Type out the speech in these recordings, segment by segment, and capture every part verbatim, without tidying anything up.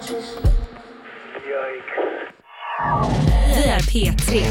Vi är P tre.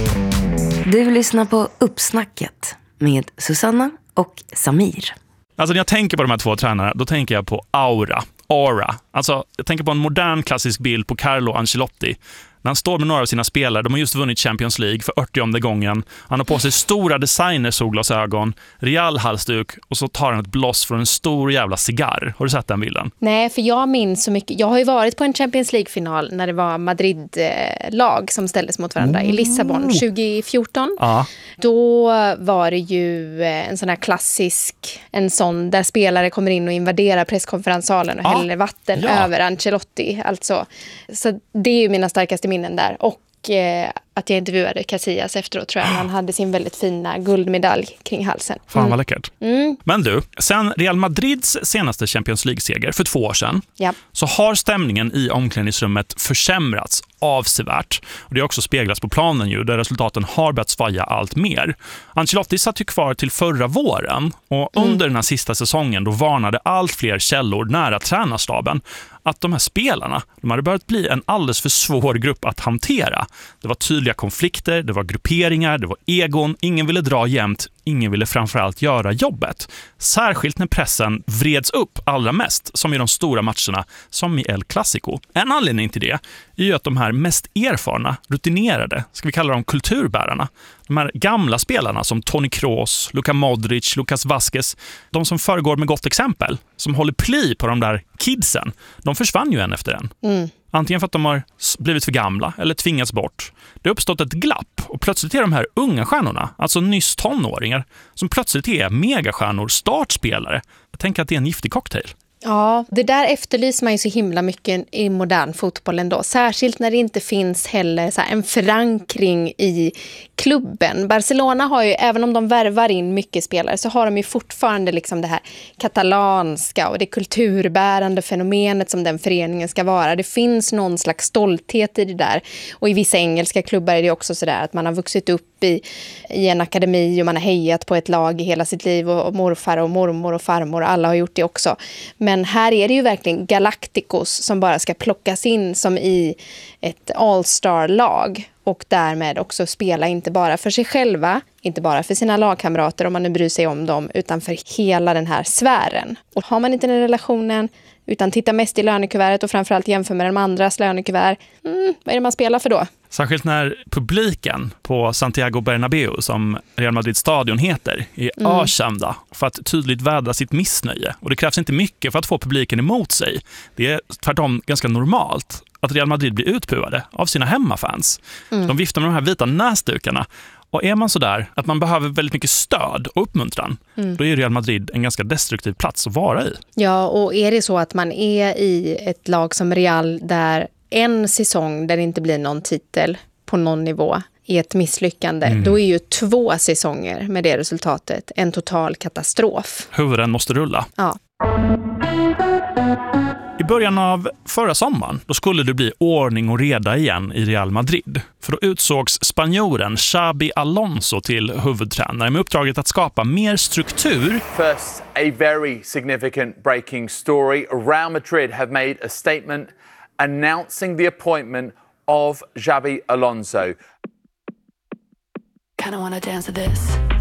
Du lyssnar på Uppsnacket med Susanna och Samir. Alltså när jag tänker på de här två tränarna, då tänker jag på aura. Aura. Alltså jag tänker på en modern klassisk bild på Carlo Ancelotti. När han står med några av sina spelare, de har just vunnit Champions League för åttionde gången. Han har på sig stora designer-solglasögon, rejäl halsduk och så tar han ett bloss från en stor jävla cigarr. Har du sett den bilden? Nej, för jag minns så mycket. Jag har ju varit på en Champions League-final när det var Madrid-lag som ställdes mot varandra mm. i Lissabon tjugo fjorton. Ja. Då var det ju en sån här klassisk, en sån där spelare kommer in och invaderar presskonferenssalen och ja. häller vatten ja. över Ancelotti. Alltså. Så det är ju mina starkaste minnen där. Och eh, att jag intervjuade Casillas efteråt, tror jag. Han hade sin väldigt fina guldmedalj kring halsen. Fan vad läckert. Mm. Men du, sen Real Madrids senaste Champions League-seger för två år sedan ja. så har stämningen i omklädningsrummet försämrats avsevärt. Och det har också speglats på planen ju, där resultaten har börjat svaja allt mer. Ancelotti satt ju kvar till förra våren och mm. under den här sista säsongen då varnade allt fler källor nära tränarstaben att de här spelarna, de hade börjat bli en alldeles för svår grupp att hantera. Det var tydliga konflikter, det var grupperingar, det var egon, ingen ville dra jämnt, ingen ville framförallt göra jobbet. Särskilt när pressen vreds upp allra mest, som i de stora matcherna, som i El Clasico. En anledning till det är ju att de här mest erfarna, rutinerade, ska vi kalla dem kulturbärarna, de här gamla spelarna som Toni Kroos, Luka Modric, Lucas Vázquez, de som föregår med gott exempel, som håller pli på de där kidsen, de försvann ju en efter en. Mm. Antingen för att de har blivit för gamla eller tvingats bort. Det har uppstått ett glapp och plötsligt är de här unga stjärnorna, alltså nyss tonåringar, som plötsligt är megastjärnor, startspelare. Jag tänker att det är en giftig cocktail. Ja, det där efterlyser man ju så himla mycket i modern fotboll ändå. Särskilt när det inte finns heller så här en förankring i klubben. Barcelona har ju, även om de värvar in mycket spelare, så har de ju fortfarande liksom det här katalanska och det kulturbärande fenomenet som den föreningen ska vara. Det finns någon slags stolthet i det där. Och i vissa engelska klubbar är det också så där att man har vuxit upp i, i en akademi och man har hejat på ett lag i hela sitt liv och, och morfar och mormor och farmor, alla har gjort det också. Men här är det ju verkligen Galacticos som bara ska plockas in som i ett all-star-lag och därmed också spela inte bara för sig själva, inte bara för sina lagkamrater om man nu bryr sig om dem, utan för hela den här sfären. Och har man inte den relationen utan tittar mest i lönekuvertet och framförallt jämför med de andras lönekuvert, mm, vad är det man spelar för då? Särskilt när publiken på Santiago Bernabéu, som Real Madrid stadion heter, är mm. ökända för att tydligt vädra sitt missnöje. Och det krävs inte mycket för att få publiken emot sig. Det är tvärtom ganska normalt att Real Madrid blir utbuade av sina hemmafans. Mm. De viftar med de här vita näsdukarna. Och är man så där att man behöver väldigt mycket stöd och uppmuntran, mm. då är Real Madrid en ganska destruktiv plats att vara i. Ja, och är det så att man är i ett lag som Real där en säsong där det inte blir någon titel på någon nivå är ett misslyckande, mm. då är ju två säsonger med det resultatet en total katastrof. Huvuden måste rulla. Ja. I början av förra sommaren då skulle det bli ordning och reda igen i Real Madrid. För då utsågs spanjoren Xabi Alonso till huvudtränare med uppdraget att skapa mer struktur. First, a very significant breaking story. Real Madrid have made a statement announcing the appointment of Xabi Alonso. Kinda wanna dance to this.